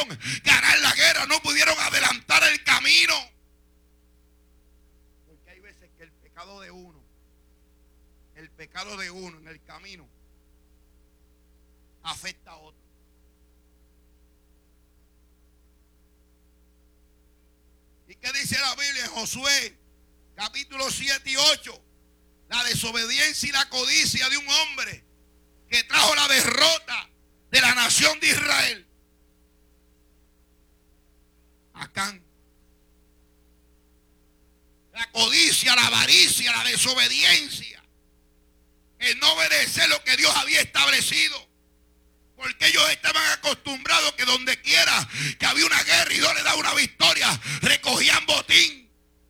pudieron ganar la guerra, no pudieron adelantar el camino. Porque hay veces que el pecado de uno en el camino afecta a otro. ¿Y qué dice la Biblia en Josué capítulo 7 y 8? La desobediencia y la codicia de un hombre que trajo la derrota de la nación de Israel. Acán. La codicia, la avaricia, la desobediencia. El no obedecer lo que Dios había establecido. Porque ellos estaban acostumbrados que donde quiera que había una guerra y Dios les daba una victoria, recogían botín.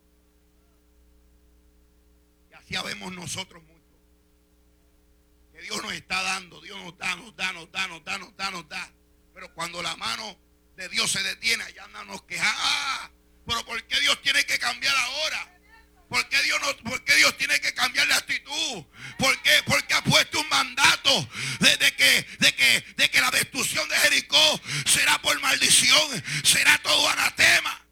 Y así vemos nosotros mucho. Que Dios nos está dando, Dios nos da. Pero cuando la mano de Dios se detiene, allá andamos quejando. Pero ¿por qué Dios tiene que cambiar ahora? ¿Por qué Dios tiene que cambiar de actitud? ¿Por qué? Porque ha puesto un mandato de que la destrucción de Jericó será por maldición, será todo anatema.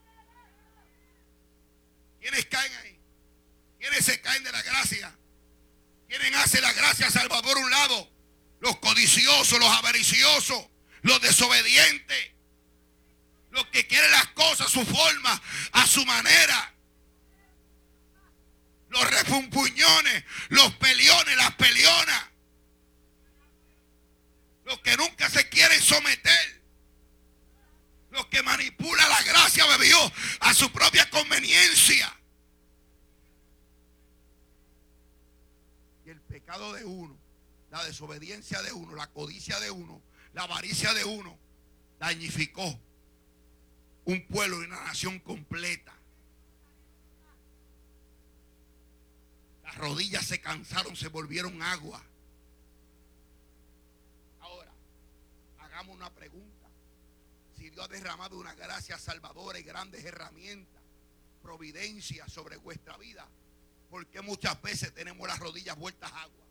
¿Quiénes caen ahí? ¿Quiénes se caen de la gracia? ¿Quiénes hacen la gracia salva por un lado? Los codiciosos, los avariciosos, los desobedientes, los que quieren las cosas a su forma, a su manera. Los refunfuñones, los peleones, las peleonas. Los que nunca se quieren someter. Los que manipulan la gracia de Dios a su propia conveniencia. Y el pecado de uno, la desobediencia de uno, la codicia de uno, la avaricia de uno, dañificó un pueblo y una nación completa. Las rodillas se cansaron, se volvieron agua. Ahora, hagamos una pregunta. Si Dios ha derramado una gracia salvadora y grandes herramientas, providencia sobre vuestra vida, ¿por qué muchas veces tenemos las rodillas vueltas agua?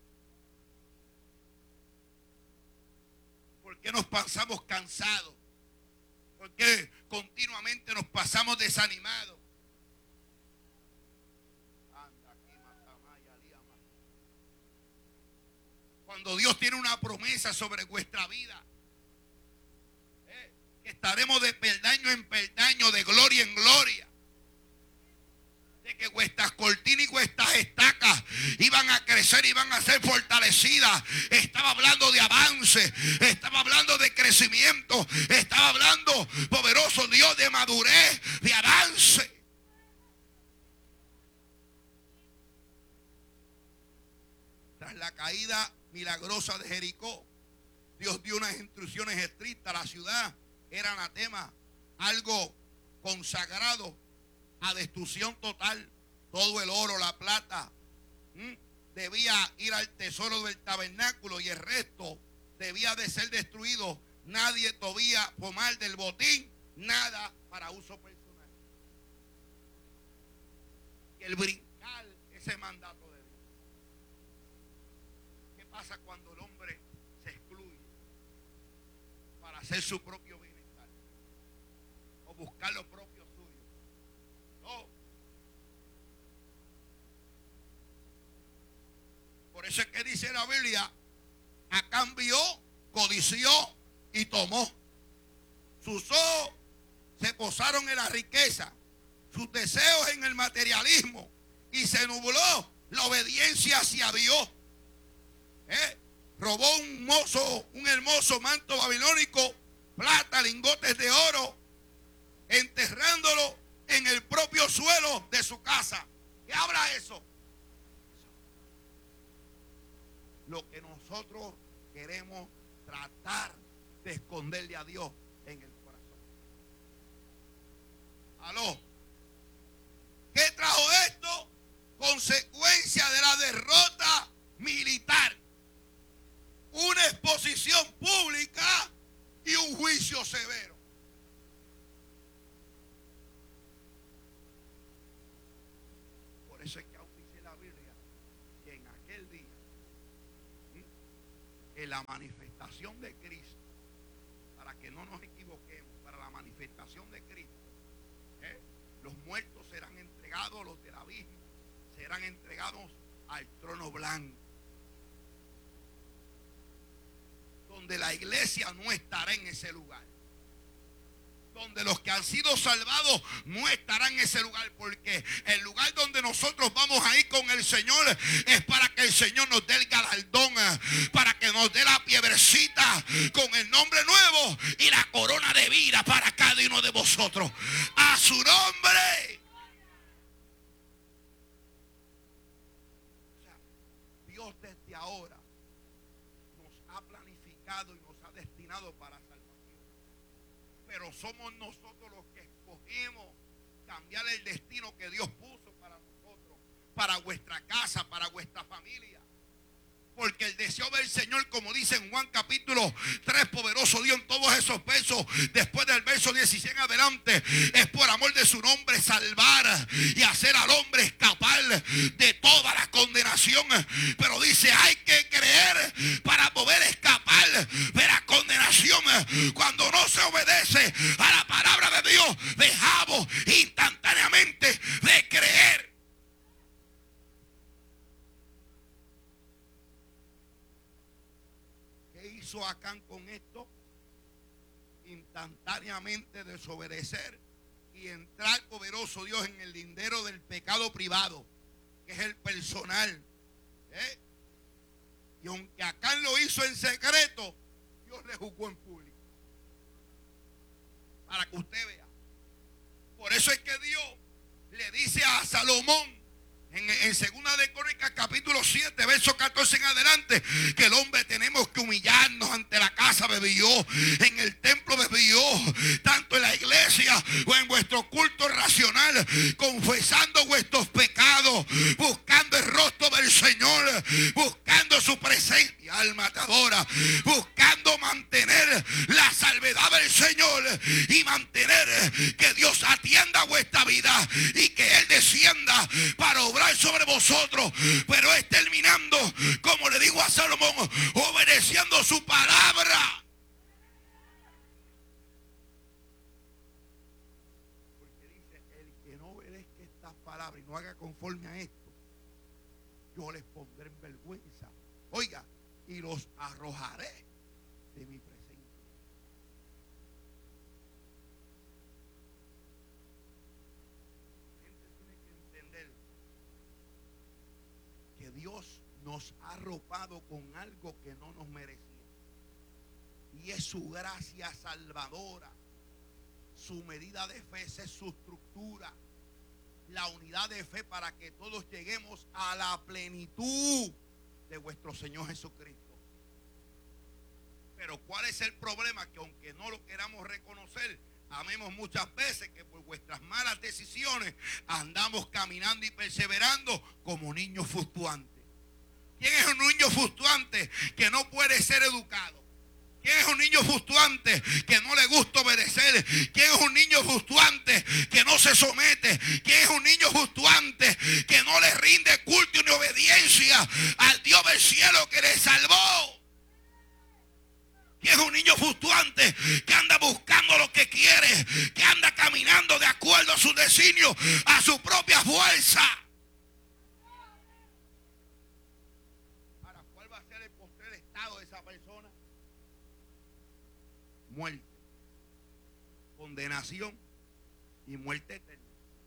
¿Por qué nos pasamos cansados? ¿Por qué continuamente nos pasamos desanimados? Cuando Dios tiene una promesa sobre vuestra vida, que estaremos de peldaño en peldaño, de gloria en gloria, de que vuestras cortinas y vuestras estacas iban a crecer, iban a ser fortalecidas. Estaba hablando de avance, estaba hablando de crecimiento, estaba hablando, poderoso Dios, de madurez, de avance. Tras la caída milagrosa de Jericó, Dios dio unas instrucciones estrictas. La ciudad era anatema, algo consagrado a destrucción total. Todo el oro, la plata, debía ir al tesoro del tabernáculo y el resto debía de ser destruido. Nadie podía tomar del botín nada para uso personal. Y el brincar ese mandato de Dios. ¿Qué pasa cuando el hombre se excluye para hacer su propio bienestar o buscar lo propio suyo? No. Por eso es que dice la Biblia: Acán vio, codició y tomó. Sus ojos se posaron en la riqueza, sus deseos en el materialismo, y se nubló la obediencia hacia Dios. Robó un hermoso manto babilónico, plata, lingotes de oro, enterrándolo en el propio suelo de su casa. ¿Qué habla eso? Lo que nosotros queremos tratar de esconderle a Dios en el corazón. ¿Aló? ¿Qué trajo esto? Consecuencia de la derrota militar. Una exposición pública y un juicio severo. Por eso es que aún dice la Biblia que en aquel día, en la manifestación de Cristo, para que que no nos equivoquemos, para la manifestación de Cristo, los muertos serán entregados, los del abismo serán entregados al trono blanco, donde la iglesia no estará en ese lugar, donde los que han sido salvados no estarán en ese lugar, porque el lugar donde nosotros vamos a ir con el Señor es para que el Señor nos dé el galardón, para que nos dé la piedrecita con el nombre nuevo y la corona de vida para cada uno de vosotros. A su nombre. O sea, Dios desde ahora nos ha planificado y nos ha destinado para salvación. Pero somos nosotros los que escogemos cambiar el destino que Dios puso para nosotros, para vuestra casa, para vuestra familia. Porque el deseo del Señor, como dice en Juan capítulo 3, poderoso Dios, en todos esos versos, después del verso 16 en adelante, es por amor de su nombre salvar y hacer al hombre escapar de toda la condenación. Pero dice, hay que creer para poder escapar de la condenación. Cuando no se obedece a la palabra de Dios, dejamos instantáneamente de creer. Hizo Acán con esto, instantáneamente desobedecer y entrar, poderoso Dios, en el lindero del pecado privado, que es el personal. Y aunque Acán lo hizo en secreto, Dios le juzgó en público, para que usted vea. Por eso es que Dios le dice a Salomón en segunda de Crónicas capítulo 7 verso 14 en adelante, que el hombre tenemos que humillarnos ante la casa de Dios, en el templo de Dios, tanto en la iglesia o en vuestro culto racional, confesando vuestros pecados, buscando el rostro del Señor, buscando su presencia, alma te adora, buscando mantener la salvedad del Señor y mantener que Dios atienda vuestra vida y que Él descienda para obrar sobre vosotros, pero es terminando, como le digo a Salomón, obedeciendo su palabra. Porque dice, el que no obedezca estas palabras y no haga conforme a esto, yo les pondré en vergüenza, oiga, y los arrojaré de mi presencia. Dios nos ha arropado con algo que no nos merecía, y es su gracia salvadora, su medida de fe, esa es su estructura, la unidad de fe para que todos lleguemos a la plenitud de vuestro Señor Jesucristo. Pero ¿cuál es el problema? Que aunque no lo queramos reconocer, amemos muchas veces que por vuestras malas decisiones andamos caminando y perseverando como niños fluctuantes. ¿Quién es un niño fluctuante que no puede ser educado? ¿Quién es un niño fluctuante que no le gusta obedecer? ¿Quién es un niño fluctuante que no se somete? ¿Quién es un niño fluctuante que no le rinde culto ni obediencia al Dios del cielo que le salvó? Que es un niño fluctuante que anda buscando lo que quiere, que anda caminando de acuerdo a su designio, a su propia fuerza. Ahora, ¿cuál va a ser el postrer estado de esa persona? Muerte, condenación y muerte eterna.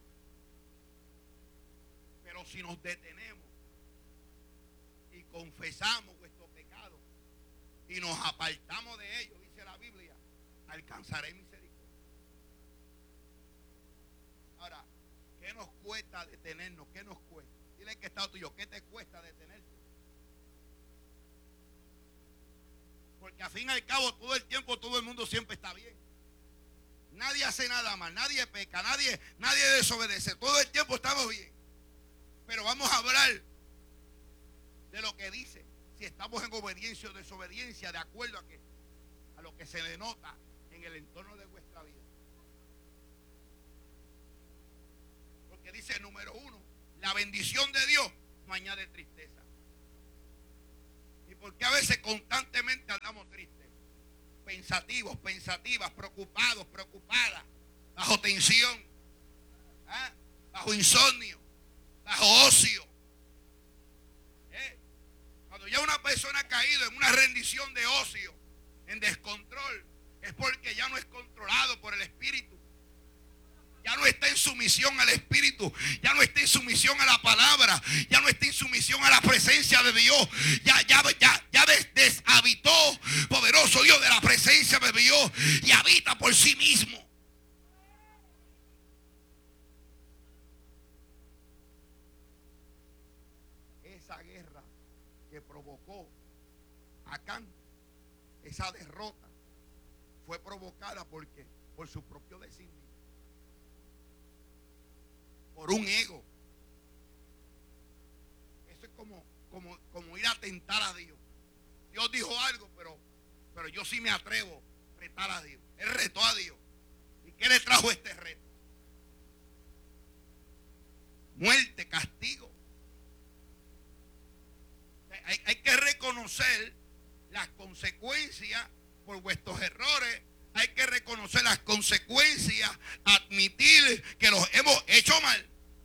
Pero si nos detenemos y confesamos vuestros pecados y nos apartamos de ellos, dice la Biblia, alcanzaré misericordia. Ahora, ¿qué nos cuesta detenernos? ¿Qué nos cuesta? Dile que está tuyo, ¿qué te cuesta detenerte? Porque al fin y al cabo todo el tiempo, todo el mundo siempre está bien. Nadie hace nada mal, nadie peca, nadie desobedece. Todo el tiempo estamos bien. Pero vamos a hablar de lo que dice. Si estamos en obediencia o desobediencia, de acuerdo a lo que se denota en el entorno de vuestra vida. Porque dice, número 1, la bendición de Dios no añade tristeza. Y porque a veces constantemente andamos tristes. pensativos, pensativas, preocupados, preocupadas, bajo tensión, bajo insomnio, bajo ocio. Cuando ya una persona ha caído en una rendición de ocio, en descontrol, es porque ya no es controlado por el Espíritu. Ya no está en sumisión al Espíritu, ya no está en sumisión a la palabra, ya no está en sumisión a la presencia de Dios. Ya deshabitó, poderoso Dios, de la presencia de Dios y habita por sí mismo. Esa guerra que provocó Acán, esa derrota, fue provocada porque por su propio designio, por un ego. Eso es como ir a tentar a Dios. Dios dijo algo, pero yo sí me atrevo a retar a Dios. Él retó a Dios. ¿Y qué le trajo este reto? Muerte, castigo. Hay que reconocer las consecuencias por vuestros errores. Hay que reconocer las consecuencias, admitir que los hemos hecho mal.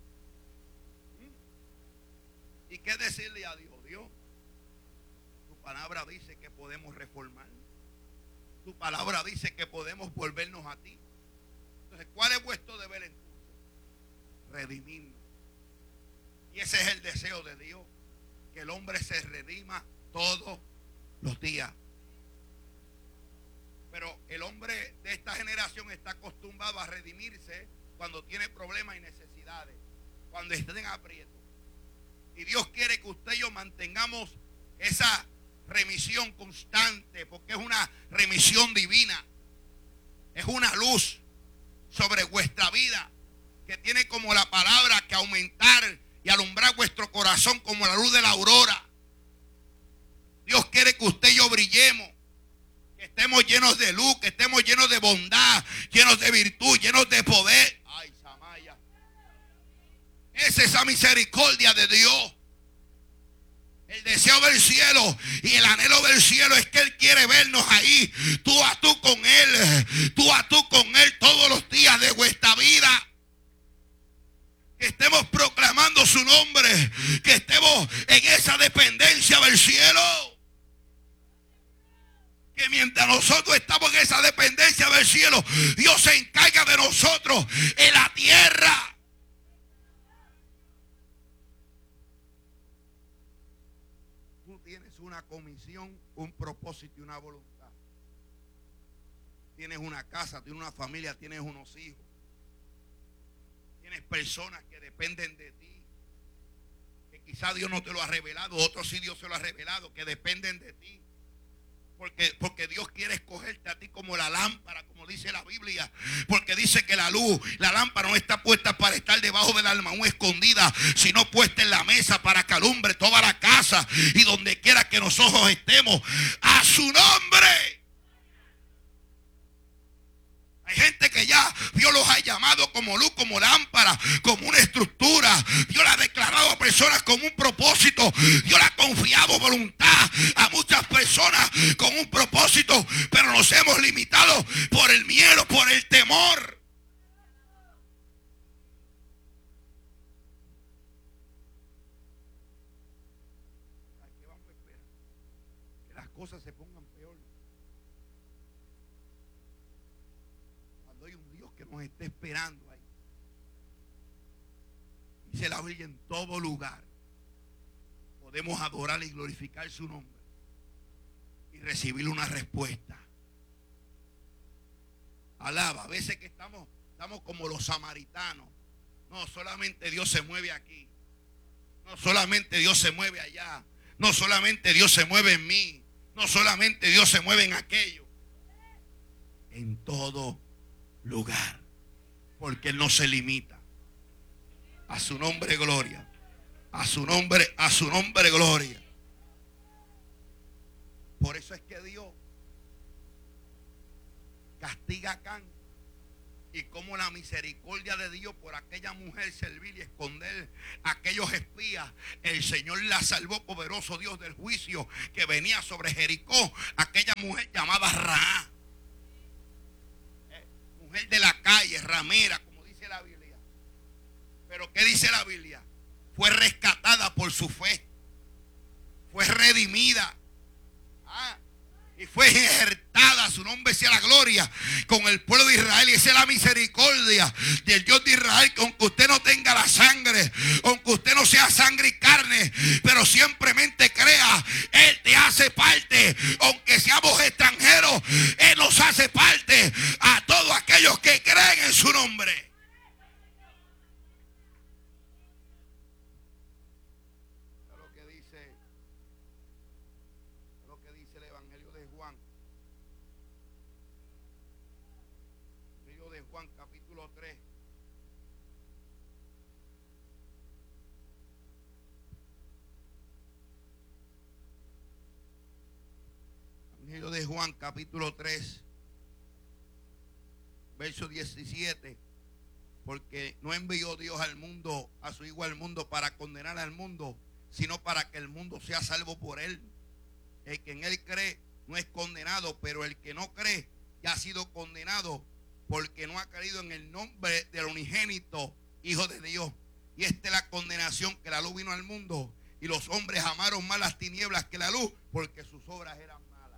¿Y qué decirle a Dios? Dios, tu palabra dice que podemos reformar. Tu palabra dice que podemos volvernos a ti. Entonces, ¿cuál es vuestro deber entonces? Redimirnos. Y ese es el deseo de Dios, que el hombre se redima todos los días. Pero el hombre de esta generación está acostumbrado a redimirse cuando tiene problemas y necesidades, cuando estén en aprieto. Y Dios quiere que usted y yo mantengamos esa remisión constante, porque es una remisión divina. Es una luz sobre vuestra vida que tiene como la palabra que aumentar y alumbrar vuestro corazón como la luz de la aurora. Dios quiere que usted y yo brillemos, que estemos llenos de luz, que estemos llenos de bondad, llenos de virtud, llenos de poder. Ay, Samaya. Es esa misericordia de Dios. El deseo del cielo y el anhelo del cielo es que Él quiere vernos ahí, tú a tú con Él todos los días de vuestra vida. Que estemos proclamando su nombre, que estemos en esa dependencia del cielo. Que mientras nosotros estamos en esa dependencia del cielo, Dios se encarga de nosotros en la tierra. Tú tienes una comisión, un propósito y una voluntad. Tienes una casa, tienes una familia, tienes unos hijos. Tienes personas que dependen de ti. Que quizá Dios no te lo ha revelado, otros sí Dios se lo ha revelado, que dependen de ti. Porque Dios quiere escogerte a ti como la lámpara, como dice la Biblia. Porque dice que la luz, la lámpara no está puesta para estar debajo del alma aún escondida, sino puesta en la mesa para que alumbre toda la casa y donde quiera que nosotros estemos. A su nombre. Hay gente que ya Dios los ha llamado como luz, como lámpara, como una estructura. Dios le ha declarado a personas con un propósito. Dios le ha confiado voluntad a muchas personas con un propósito. Pero nos hemos limitado por el miedo, por el temor. ¿Qué vamos a esperar? Que las cosas se pongan peor. Que nos esté esperando ahí. Dice la Biblia, en todo lugar podemos adorar y glorificar su nombre y recibir una respuesta. Alaba. A veces que estamos como los samaritanos. No solamente Dios se mueve aquí, no solamente Dios se mueve allá, no solamente Dios se mueve en mí, no solamente Dios se mueve en aquello. En todo lugar, porque Él no se limita. A su nombre gloria, a su nombre gloria. Por eso es que Dios castiga a Acán, y como la misericordia de Dios por aquella mujer servir y esconder a aquellos espías, el Señor la salvó, poderoso Dios, del juicio que venía sobre Jericó, aquella mujer llamada Rahab. ramera, como dice la Biblia. Pero ¿qué dice la Biblia? Fue rescatada por su fe. Fue redimida. Y fue injertada, su nombre sea la gloria, con el pueblo de Israel. Y esa es la misericordia del Dios de Israel, que aunque usted no tenga la sangre, aunque usted no sea sangre y carne, pero simplemente crea, Él te hace parte. Aunque seamos extranjeros, Él nos hace parte a todos aquellos que creen en su nombre. El Evangelio de Juan. Evangelio de Juan, capítulo 3. Evangelio de Juan, capítulo 3, verso 17. Porque no envió Dios al mundo, a su Hijo al mundo, para condenar al mundo, sino para que el mundo sea salvo por Él. El que en Él cree no es condenado, pero el que no cree ya ha sido condenado, porque no ha creído en el nombre del unigénito Hijo de Dios. Y esta es la condenación, que la luz vino al mundo, y los hombres amaron más las tinieblas que la luz, porque sus obras eran malas.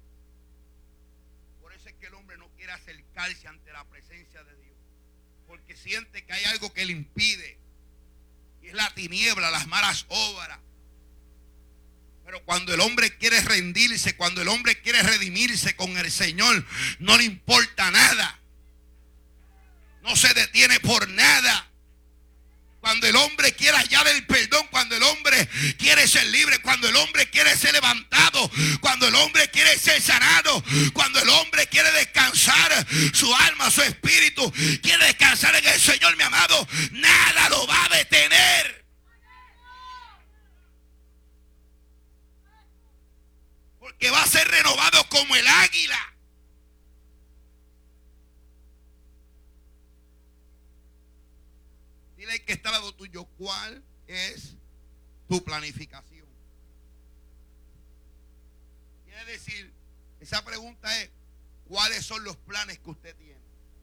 Por eso es que el hombre no quiere acercarse ante la presencia de Dios, porque siente que hay algo que le impide, y es la tiniebla, las malas obras. Pero cuando el hombre quiere rendirse, cuando el hombre quiere redimirse con el Señor, no le importa nada. No se detiene por nada. Cuando el hombre quiere hallar el perdón, cuando el hombre quiere ser libre, cuando el hombre quiere ser levantado, cuando el hombre quiere ser sanado, cuando el hombre quiere descansar su alma, su espíritu, quiere descansar en el Señor, mi amado, nada lo va a detener. Que va a ser renovado como el águila. Dile al que está al lado tuyo, ¿cuál es tu planificación? Quiere decir, esa pregunta es, ¿cuáles son los planes que usted tiene?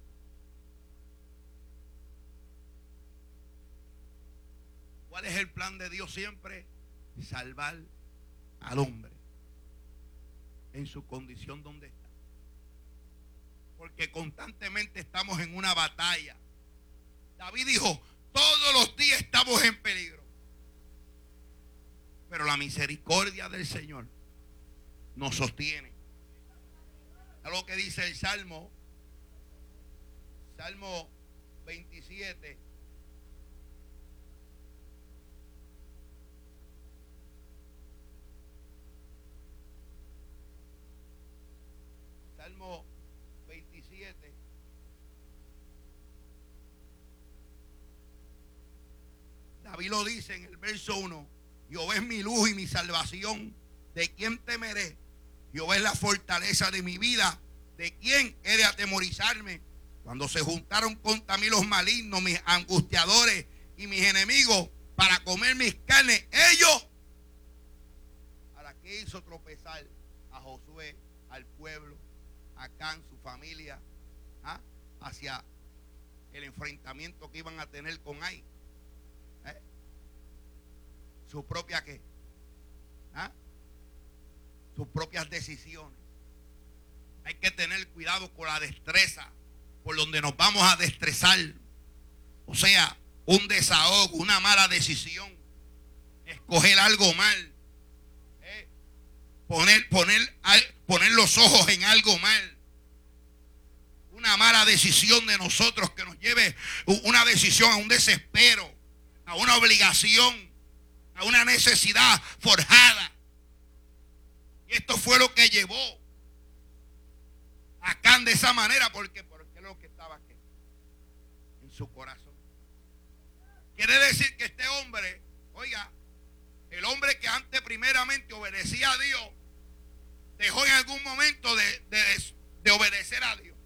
¿Cuál es el plan de Dios siempre? Salvar al hombre en su condición donde está. Porque constantemente estamos en una batalla. David dijo, todos los días estamos en peligro. Pero la misericordia del Señor nos sostiene. Es lo que dice el Salmo 27. Salmo 27. David lo dice en el verso 1. Jehová es mi luz y mi salvación. ¿De quién temeré? Jehová es la fortaleza de mi vida. ¿De quién he de atemorizarme? Cuando se juntaron contra mí los malignos, mis angustiadores y mis enemigos, para comer mis carnes, ellos, ¿para qué hizo tropezar a Josué, al pueblo, a Acán, su familia, hacia el enfrentamiento que iban a tener con Ai? Su propia ¿qué? Sus propias decisiones. Hay que tener cuidado con la destreza, por donde nos vamos a destresar. O sea, un desahogo, una mala decisión, escoger algo mal, poner los ojos en algo mal. Una mala decisión de nosotros que nos lleve una decisión a un desespero, a una obligación, a una necesidad forjada. Y esto fue lo que llevó a Acán de esa manera, porque es lo que estaba aquí en su corazón. Quiere decir que este hombre, oiga, el hombre que antes primeramente obedecía a Dios, dejó en algún momento de obedecer a Dios.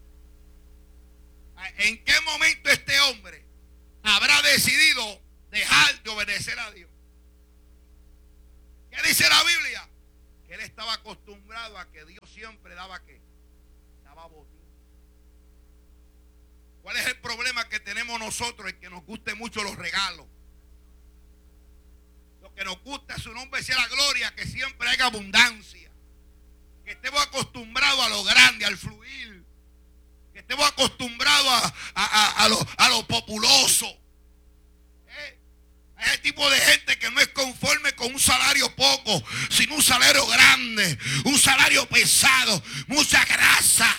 ¿En qué momento este hombre habrá decidido dejar de obedecer a Dios? ¿Qué dice la Biblia? Que él estaba acostumbrado a que Dios siempre daba ¿qué? Daba botín. ¿Cuál es el problema que tenemos nosotros? Es que nos gusten mucho los regalos. Lo que nos gusta, su nombre sea la gloria, que siempre haya abundancia. Que estemos acostumbrados a lo grande, al fluir. Que estemos acostumbrados a lo populoso. A ese tipo de gente que no es conforme con un salario poco, sino un salario grande, un salario pesado, mucha grasa.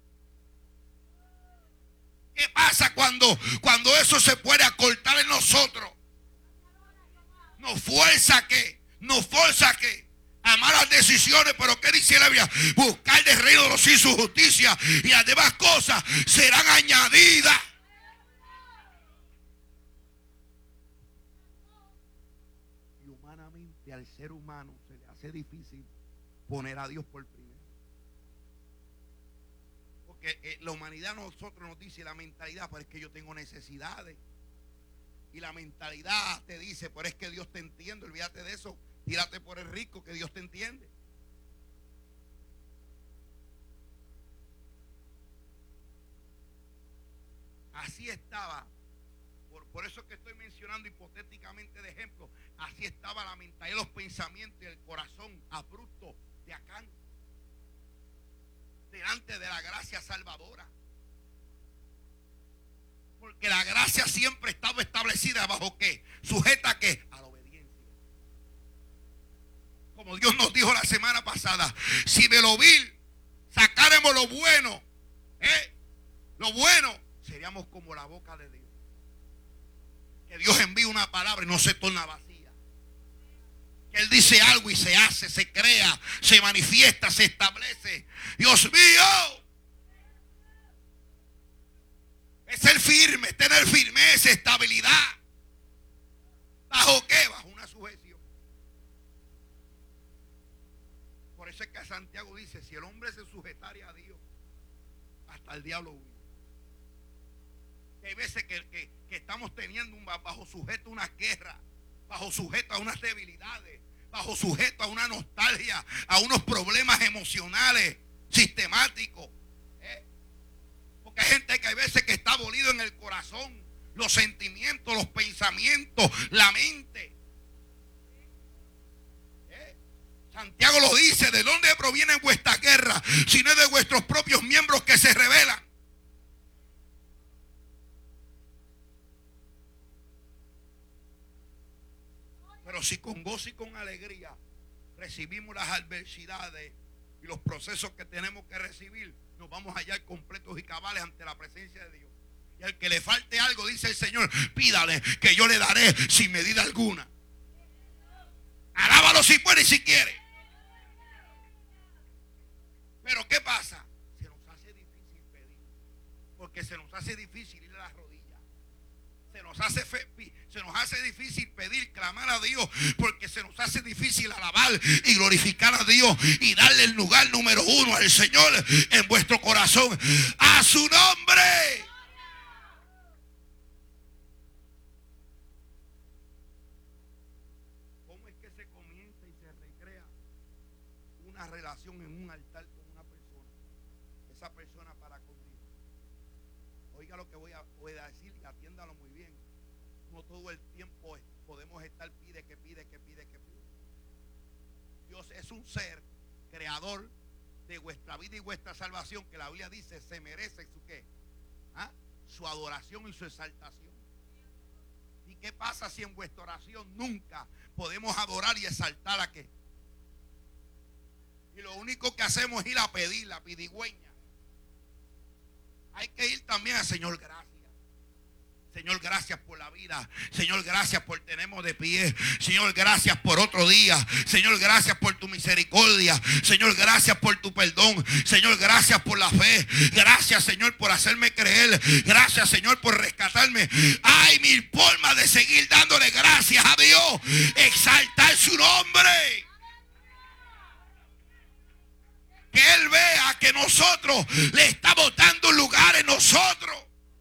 ¿Qué pasa cuando eso se puede acortar en nosotros? Nos fuerza a qué, a malas decisiones. Pero ¿qué dice la Biblia? Buscar el reino de los cielos y su justicia, y las demás cosas serán añadidas. Y humanamente al ser humano se le hace difícil poner a Dios por primero. Porque la humanidad a nosotros nos dice la mentalidad, pero es que yo tengo necesidades. Y la mentalidad te dice, pero es que Dios te entiende, olvídate de eso, tírate por el rico que Dios te entiende. Así estaba, por eso es que estoy mencionando hipotéticamente de ejemplo, así estaba la mentalidad, los pensamientos y el corazón abrupto de Acán delante de la gracia salvadora. Porque la gracia siempre estaba establecida bajo ¿qué? ¿Sujeta a qué? A la obediencia. Como Dios nos dijo la semana pasada, si de lo vil sacáramos lo bueno, seríamos como la boca de Dios. Que Dios envía una palabra y no se torna vacía. Que Él dice algo y se hace, se crea, se manifiesta, se establece. Dios mío. Es ser firme, es tener firmeza, estabilidad. ¿Bajo qué? Bajo una sujeción. Por eso es que Santiago dice, si el hombre se sujetaría a Dios, hasta el diablo huye. Hay veces que estamos teniendo bajo sujeto una guerra, bajo sujeto a unas debilidades, bajo sujeto a una nostalgia, a unos problemas emocionales sistemáticos. Porque hay gente que hay veces que está dolido en el corazón, los sentimientos, los pensamientos, la mente. Santiago lo dice, ¿de dónde provienen vuestras guerras? Si no es de vuestros propios miembros que se rebelan. Pero si con gozo y con alegría recibimos las adversidades y los procesos que tenemos que recibir, nos vamos a hallar completos y cabales ante la presencia de Dios. Y al que le falte algo, dice el Señor, pídale que yo le daré sin medida alguna. Alábalo si puede y si quiere. Pero ¿qué pasa? Se nos hace difícil pedir, porque se nos hace difícil ir a las rodillas. Se nos hace difícil pedir, clamar a Dios, porque se nos hace difícil alabar y glorificar a Dios y darle el lugar número uno al Señor en vuestro corazón. ¡A su nombre! ¿Cómo es que se comienza y se recrea una relación en un altar con una persona? Esa persona para con Dios. Oiga lo que voy a decir y atiéndalo muy bien. No todo el tiempo podemos estar pide. Dios es un ser creador de vuestra vida y vuestra salvación, que la Biblia dice se merece su ¿qué? Su adoración y su exaltación. ¿Y qué pasa si en vuestra oración nunca podemos adorar y exaltar a qué? Y lo único que hacemos es ir a pedir, la pidigüeña. Hay que ir también al Señor, gracias. Señor, gracias por la vida. Señor, gracias por tenernos de pie. Señor, gracias por otro día. Señor, gracias por tu misericordia. Señor, gracias por tu perdón. Señor, gracias por la fe. Gracias, Señor, por hacerme creer. Gracias, Señor, por rescatarme. Hay mil formas de seguir dándole gracias a Dios. Exaltar su nombre. Que Él vea que nosotros le estamos dando lugar en nosotros.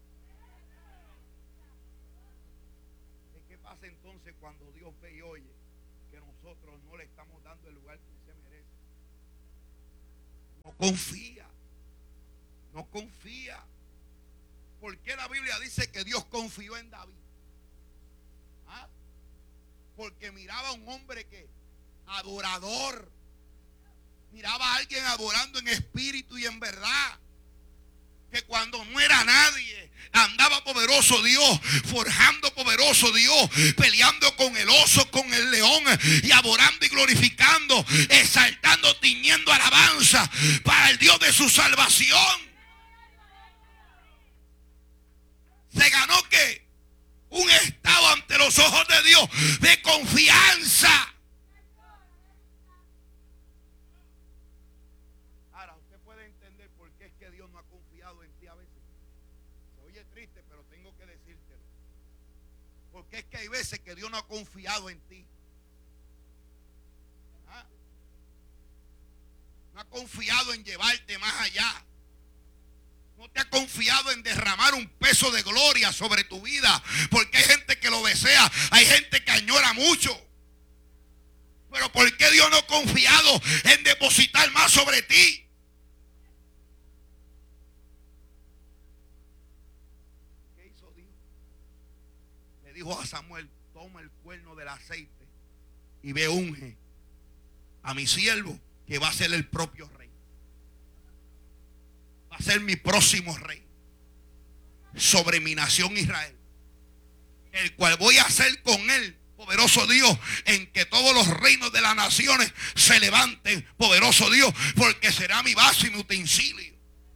¿Qué pasa entonces cuando Dios ve y oye que nosotros no le estamos dando el lugar que se merece? No confía. ¿Por qué la Biblia dice que Dios confió en David? ¿Ah? Porque miraba a un hombre que adorador, miraba a alguien adorando en espíritu y en verdad, que cuando no era nadie andaba poderoso Dios, forjando poderoso Dios, peleando con el oso, con el león, y adorando y glorificando, exaltando, tiñendo alabanza para el Dios de su salvación. Se ganó que un estado ante los ojos de Dios de confianza. Ahora usted puede entender por qué es que Dios no ha confiado en ti a veces. Se oye triste, pero tengo que decírtelo. Porque es que hay veces que Dios no ha confiado en ti. ¿Ah? No ha confiado en llevarte más allá. No te ha confiado en derramar un peso de gloria sobre tu vida. Porque hay gente que lo desea. Hay gente que añora mucho. Pero ¿por qué Dios no ha confiado en depositar más sobre ti? ¿Qué hizo Dios? Le dijo a Samuel: toma el cuerno del aceite y ve, unge a mi siervo, que va a ser el propio rey. Va a ser mi próximo rey sobre mi nación Israel, el cual voy a hacer con él, poderoso Dios, en que todos los reinos de las naciones se levanten, poderoso Dios, porque será mi base y mi utensilio.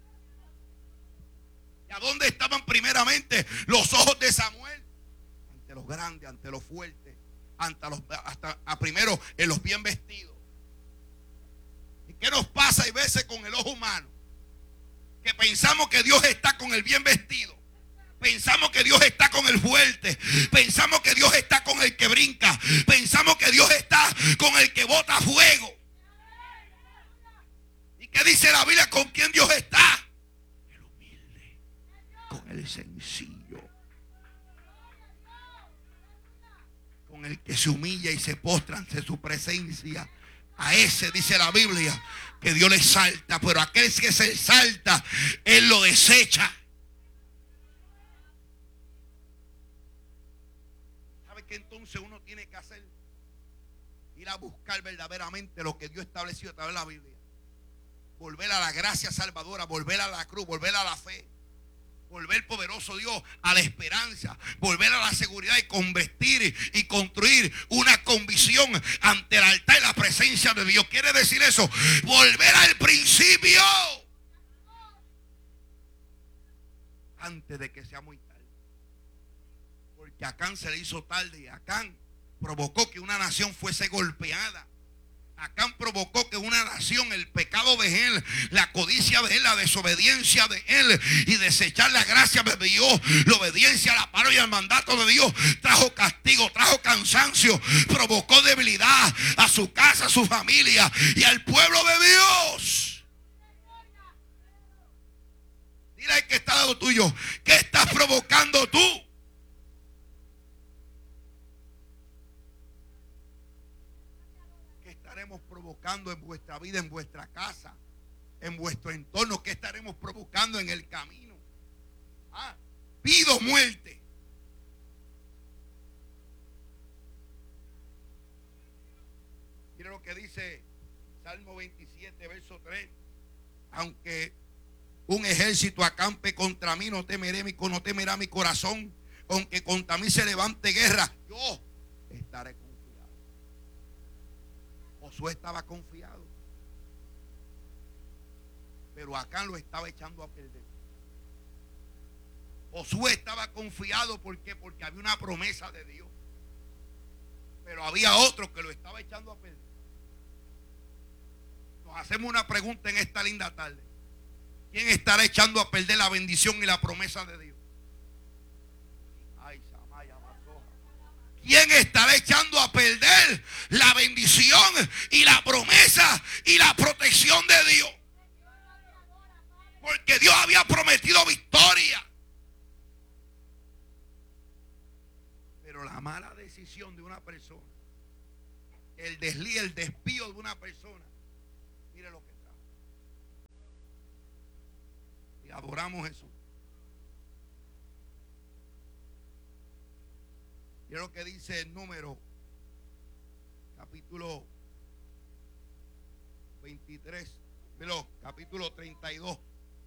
¿Y a dónde estaban primeramente los ojos de Samuel? Ante los grandes, ante los fuertes, hasta primero en los bien vestidos. ¿Y qué nos pasa a veces con el ojo humano? Que pensamos que Dios está con el bien vestido. Pensamos que Dios está con el fuerte. Pensamos que Dios está con el que brinca. Pensamos que Dios está con el que bota fuego. ¿Y qué dice la Biblia? ¿Con quién Dios está? El humilde, con el sencillo, con el que se humilla y se postra ante su presencia. A ese, dice la Biblia, que Dios le exalta, pero aquel que se exalta, Él lo desecha. ¿Sabe qué entonces uno tiene que hacer? Ir a buscar verdaderamente lo que Dios estableció a través de la Biblia. Volver a la gracia salvadora, volver a la cruz, volver a la fe. Volver, poderoso Dios, a la esperanza, volver a la seguridad y convertir y construir una convicción ante el altar y la presencia de Dios. Quiere decir eso, volver al principio antes de que sea muy tarde. Porque a Acán se le hizo tarde y Acán provocó que una nación fuese golpeada. Acán provocó que una nación, el pecado de él, la codicia de él, la desobediencia de él y desechar la gracia de Dios, la obediencia a la palabra y al mandato de Dios, trajo castigo, trajo cansancio, provocó debilidad a su casa, a su familia y al pueblo de Dios. Dile al que está al lado tuyo: ¿qué estás provocando tú? Provocando en vuestra vida, en vuestra casa, en vuestro entorno? ¿Qué estaremos provocando en el camino? Vida o muerte. Mira lo que dice Salmo 27, verso 3. Aunque un ejército acampe contra mí, no temerá mi corazón. Aunque contra mí se levante guerra, yo estaré confiado. Josué estaba confiado, pero Acán lo estaba echando a perder. Josué estaba confiado, ¿por qué? Porque había una promesa de Dios, pero había otro que lo estaba echando a perder. Nos hacemos una pregunta en esta linda tarde: ¿quién estará echando a perder la bendición y la promesa de Dios? ¿Quién estará echando a perder la bendición y la promesa y la protección de Dios? Porque Dios había prometido victoria. Pero la mala decisión de una persona, el desliz, el despío de una persona, mire lo que trajo. Y adoramos a Jesús. Mira lo que dice el Número, capítulo 23, pero capítulo 32,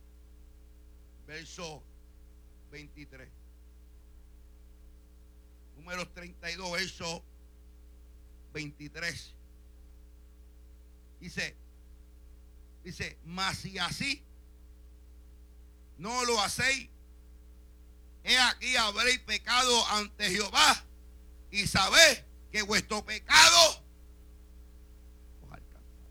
verso 23. Números 32, verso 23. Dice, mas si así no lo hacéis, he aquí habréis pecado ante Jehová, y sabéis que vuestro pecado os alcanzará.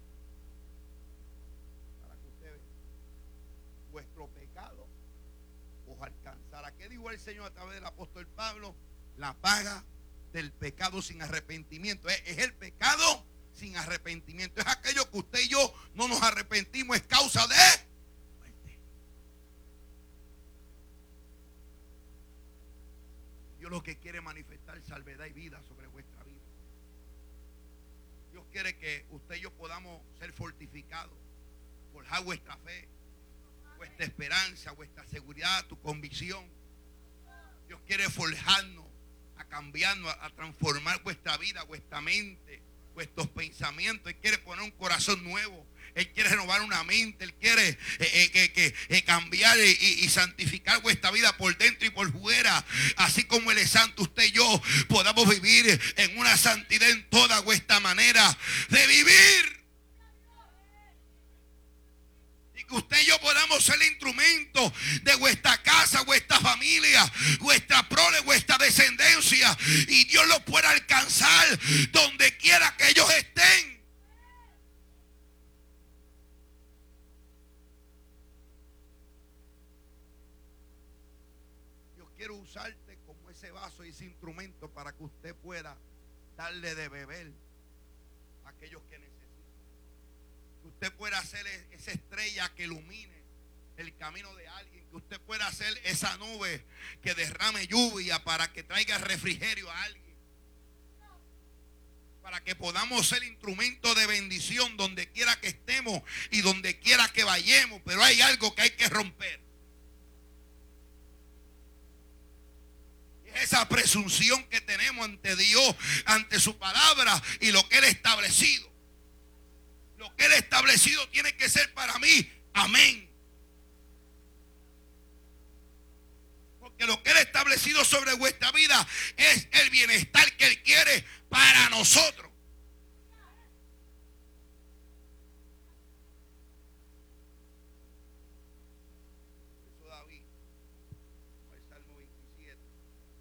Para que usted vea, vuestro pecado os alcanzará. ¿Qué dijo el Señor a través del apóstol Pablo? La paga del pecado sin arrepentimiento es el pecado sin arrepentimiento. Es aquello que usted y yo no nos arrepentimos, es causa de muerte. Dios lo que quiere manifestar salvedad y vida sobre vuestra vida. Dios quiere que usted y yo podamos ser fortificados, forjar vuestra fe, vuestra esperanza, vuestra seguridad, tu convicción. Dios quiere forjarnos, a cambiarnos, a transformar vuestra vida, vuestra mente, vuestros pensamientos. Él quiere poner un corazón nuevo. Él quiere renovar una mente. Él quiere cambiar y santificar vuestra vida por dentro y por fuera. Así como Él es santo, usted y yo podamos vivir en una santidad en toda vuestra manera de vivir. Y que usted y yo podamos ser instrumentos de vuestra casa, vuestra familia, vuestra prole, vuestra descendencia. Y Dios los pueda alcanzar donde quiera que ellos estén. Dios quiere usarte como ese vaso y ese instrumento para que usted pueda darle de beber a aquellos que necesitan. Que usted pueda ser esa estrella que ilumine el camino de alguien. Que usted pueda ser esa nube que derrame lluvia para que traiga refrigerio a alguien. Para que podamos ser instrumento de bendición donde quiera que estemos y donde quiera que vayamos. Pero hay algo que hay que romper. Esa presunción que tenemos ante Dios, ante su palabra y lo que Él ha establecido. Lo que Él ha establecido tiene que ser para mí, amén. Porque lo que Él ha establecido sobre vuestra vida es el bienestar que Él quiere para nosotros.